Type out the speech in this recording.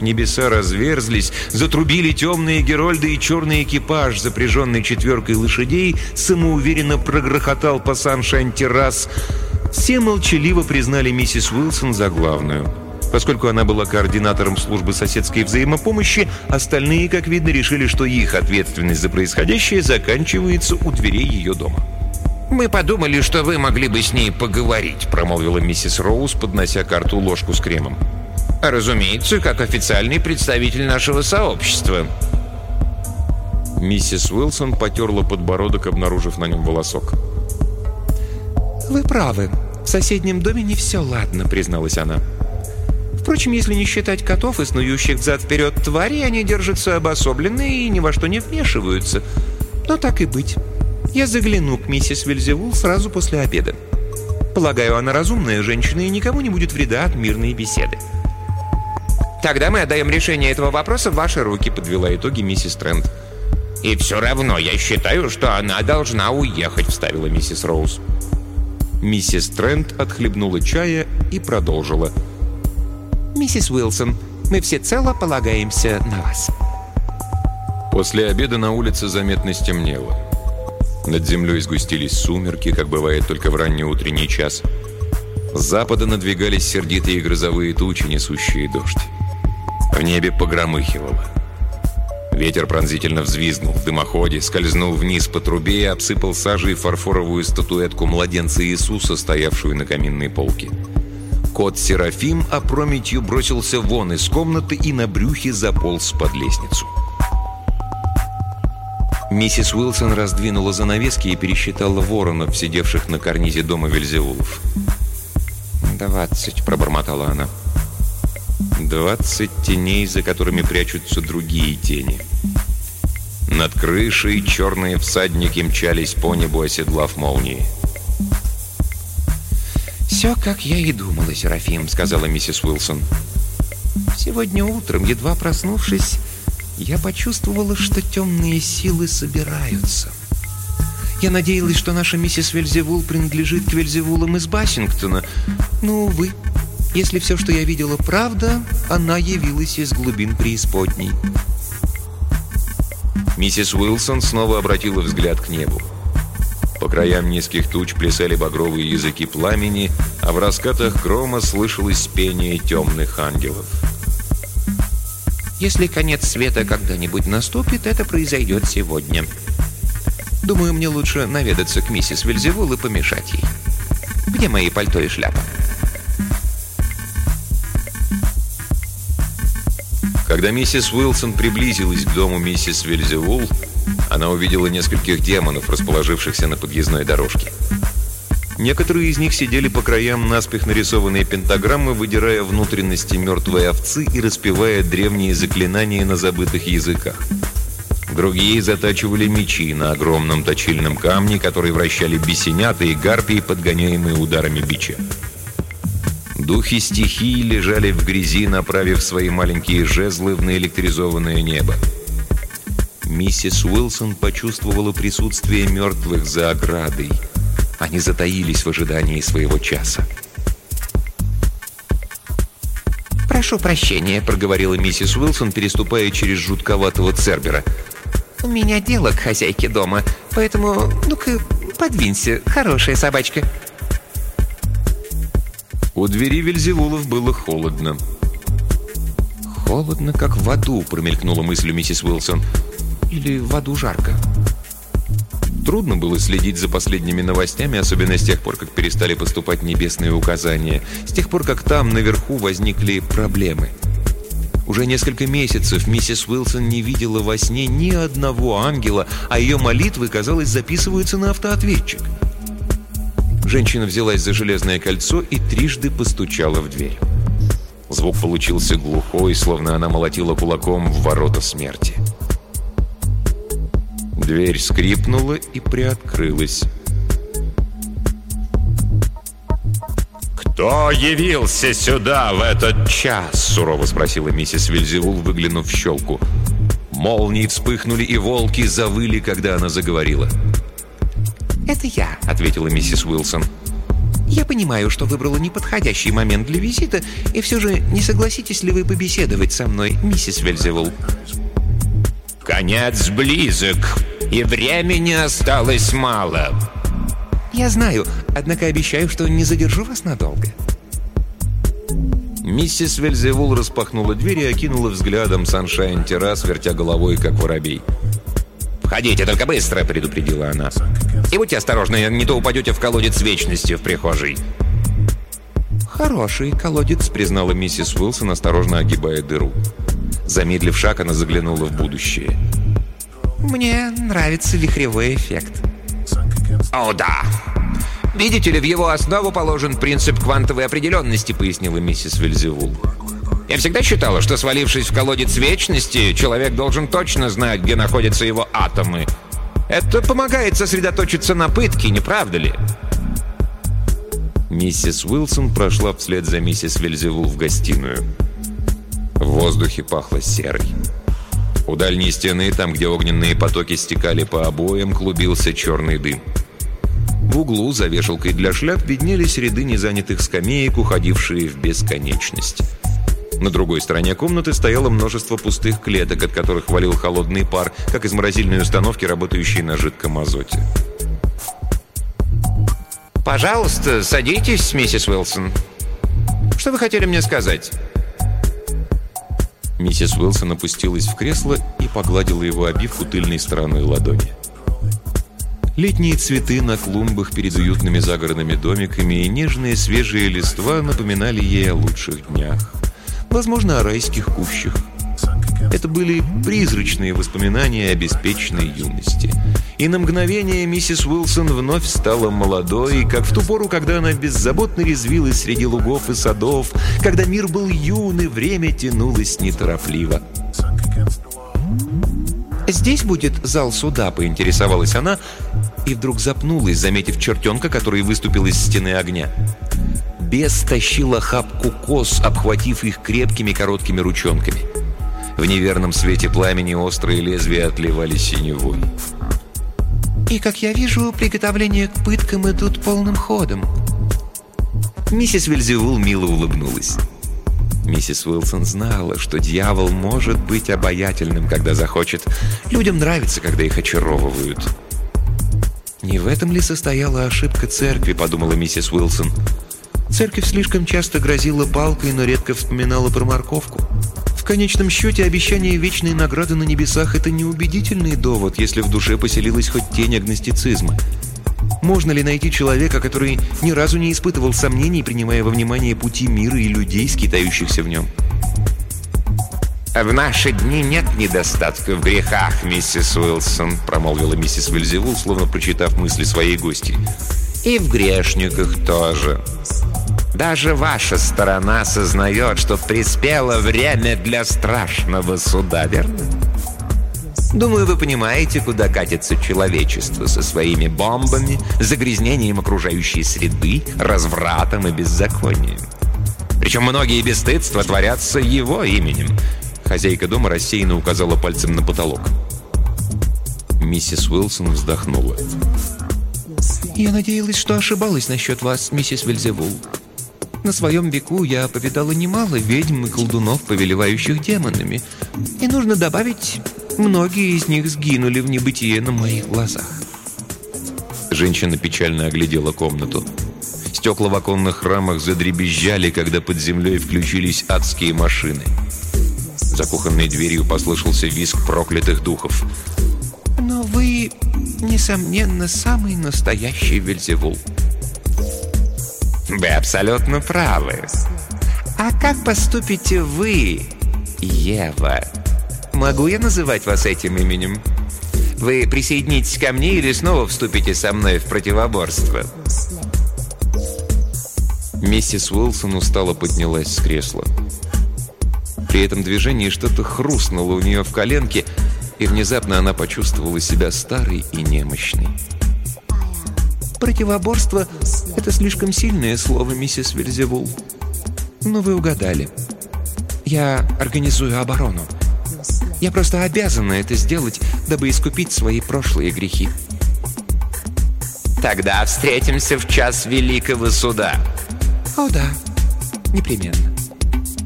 небеса разверзлись, затрубили темные герольды, и черный экипаж, запряженный 4 лошадей, самоуверенно прогрохотал по Саншайн-террас. Все молчаливо признали миссис Уилсон за главную. Поскольку она была координатором службы соседской взаимопомощи, остальные, как видно, решили, что их ответственность за происходящее заканчивается у дверей ее дома. «Мы подумали, что вы могли бы с ней поговорить», — промолвила миссис Роуз, поднося к рту ложку с кремом. «Разумеется, как официальный представитель нашего сообщества». Миссис Уилсон потерла подбородок, обнаружив на нем волосок. «Вы правы. В соседнем доме не все ладно», — призналась она. «Впрочем, если не считать котов и снующих взад-вперед тварей, они держатся обособленно и ни во что не вмешиваются. Но так и быть. Я загляну к миссис Вельзевул сразу после обеда. Полагаю, она разумная женщина и никому не будет вреда от мирной беседы». «Тогда мы отдаем решение этого вопроса в ваши руки», — подвела итоги миссис Трент. «И все равно я считаю, что она должна уехать», — вставила миссис Роуз. Миссис Трент отхлебнула чая и продолжила. «Миссис Уилсон, мы всецело полагаемся на вас». После обеда на улице заметно стемнело. Над землей сгустились сумерки, как бывает только в ранний утренний час. С запада надвигались сердитые грозовые тучи, несущие дождь. В небе погромыхивало. Ветер пронзительно взвизгнул в дымоходе, скользнул вниз по трубе и обсыпал сажей фарфоровую статуэтку младенца Иисуса, стоявшую на каминной полке. Кот Серафим опрометью бросился вон из комнаты и на брюхе заполз под лестницу. Миссис Уилсон раздвинула занавески и пересчитала воронов, сидевших на карнизе дома Вельзевулов. 20, пробормотала она. 20 теней, за которыми прячутся другие тени. Над крышей черные всадники мчались по небу, оседлав молнии. «Все, как я и думала, Серафим», — сказала миссис Уилсон. «Сегодня утром, едва проснувшись, я почувствовала, что темные силы собираются. Я надеялась, что наша миссис Вельзевул принадлежит к Вельзевулам из Бассингтона, но, увы, если все, что я видела, правда, она явилась из глубин преисподней». Миссис Уилсон снова обратила взгляд к небу. По краям низких туч плясали багровые языки пламени, а в раскатах грома слышалось пение темных ангелов. «Если конец света когда-нибудь наступит, это произойдет сегодня. Думаю, мне лучше наведаться к миссис Вельзевул и помешать ей. Где мои пальто и шляпа?» Когда миссис Уилсон приблизилась к дому миссис Вельзевул, она увидела нескольких демонов, расположившихся на подъездной дорожке. Некоторые из них сидели по краям наспех нарисованные пентаграммы, выдирая внутренности мертвой овцы и распевая древние заклинания на забытых языках. Другие затачивали мечи на огромном точильном камне, который вращали бесенята и гарпии, подгоняемые ударами бича. Духи стихии лежали в грязи, направив свои маленькие жезлы в наэлектризованное небо. Миссис Уилсон почувствовала присутствие мертвых за оградой. Они затаились в ожидании своего часа. «Прошу прощения», — проговорила миссис Уилсон, переступая через жутковатого цербера. «У меня дело к хозяйке дома, поэтому, ну-ка, подвинься, хорошая собачка». У двери Вельзевулов было холодно. «Холодно, как в аду», — промелькнула мысль миссис Уилсон. «Или в аду жарко». Трудно было следить за последними новостями, особенно с тех пор, как перестали поступать небесные указания, с тех пор, как там, наверху, возникли проблемы. Уже несколько месяцев миссис Уилсон не видела во сне ни одного ангела, а ее молитвы, казалось, записываются на автоответчик. Женщина взялась за железное кольцо и трижды постучала в дверь. Звук получился глухой, словно она молотила кулаком в ворота смерти. Дверь скрипнула и приоткрылась. «Кто явился сюда в этот час?» — сурово спросила миссис Вельзевул, выглянув в щелку. Молнии вспыхнули, и волки завыли, когда она заговорила. «Это я», — ответила миссис Уилсон. Я понимаю, что выбрала неподходящий момент для визита, и все же не согласитесь ли вы побеседовать со мной, миссис Вельзевул?» «Конец близок, и времени осталось мало». «Я знаю, однако обещаю, что не задержу вас надолго». Миссис Вельзевул распахнула дверь и окинула взглядом Саншайн-террас, вертя головой, как воробей. «Входите, только быстро», — предупредила она. «И будьте осторожны, не то упадете в колодец вечности в прихожей». «Хороший колодец», — признала миссис Уилсон, осторожно огибая дыру. Замедлив шаг, она заглянула в будущее. «Мне нравится вихревой эффект». «О, да! Видите ли, в его основу положен принцип квантовой определенности», — пояснила миссис Вельзевул. «Я всегда считала, что, свалившись в колодец вечности, человек должен точно знать, где находятся его атомы. Это помогает сосредоточиться на пытке, не правда ли?» Миссис Уилсон прошла вслед за миссис Вельзевул в гостиную. В воздухе пахло серой. У дальней стены, там, где огненные потоки стекали по обоям, клубился черный дым. В углу за вешалкой для шляп виднелись ряды незанятых скамеек, уходившие в бесконечность. На другой стороне комнаты стояло множество пустых клеток, от которых валил холодный пар, как из морозильной установки, работающей на жидком азоте. «Пожалуйста, садитесь, миссис Уилсон. Что вы хотели мне сказать?» Миссис Уилсон опустилась в кресло и погладила его обивку тыльной стороной ладони. Летние цветы на клумбах перед уютными загородными домиками и нежные свежие листва напоминали ей о лучших днях. Возможно, о райских кущах. Это были призрачные воспоминания о беспечной юности. И на мгновение миссис Уилсон вновь стала молодой, как в ту пору, когда она беззаботно резвилась среди лугов и садов, когда мир был юн и время тянулось неторопливо. «Здесь будет зал суда», — поинтересовалась она, и вдруг запнулась, заметив чертенка, который выступил из стены огня. Бес тащил охапку коз, обхватив их крепкими короткими ручонками. В неверном свете пламени острые лезвия отливали синевой. «И, как я вижу, приготовления к пыткам идут полным ходом». Миссис Вельзевул мило улыбнулась. Миссис Уилсон знала, что дьявол может быть обаятельным, когда захочет. Людям нравится, когда их очаровывают. «Не в этом ли состояла ошибка церкви?» — подумала миссис Уилсон. Церковь слишком часто грозила палкой, но редко вспоминала про морковку. В конечном счете, обещание вечной награды на небесах — это неубедительный довод, если в душе поселилась хоть тень агностицизма. Можно ли найти человека, который ни разу не испытывал сомнений, принимая во внимание пути мира и людей, скитающихся в нем? «В наши дни нет недостатка в грехах, миссис Уилсон», — промолвила миссис Вельзевул, словно прочитав мысли своей гости. «И в грешниках тоже. Даже ваша сторона сознает, что приспело время для страшного суда, верно? Думаю, вы понимаете, куда катится человечество со своими бомбами, загрязнением окружающей среды, развратом и беззаконием. Причем многие бесстыдства творятся его именем». Хозяйка дома рассеянно указала пальцем на потолок. Миссис Уилсон вздохнула. «Я надеялась, что ошибалась насчет вас, миссис Вельзевул. На своем веку я повидала немало ведьм и колдунов, повелевающих демонами. И нужно добавить, многие из них сгинули в небытие на моих глазах». Женщина печально оглядела комнату. Стекла в оконных рамах задребезжали, когда под землей включились адские машины. За кухонной дверью послышался визг проклятых духов. «Но вы, несомненно, самый настоящий Вельзевул». «Вы абсолютно правы. А как поступите вы, Ева? Могу я называть вас этим именем? Вы присоединитесь ко мне или снова вступите со мной в противоборство?» Миссис Уилсон устало поднялась с кресла. При этом движении что-то хрустнуло у нее в коленке, и внезапно она почувствовала себя старой и немощной. «Противоборство — это слишком сильное слово, миссис Вельзевул. Но вы угадали. Я организую оборону. Я просто обязана это сделать, дабы искупить свои прошлые грехи». Тогда встретимся в час великого суда. О, да, непременно.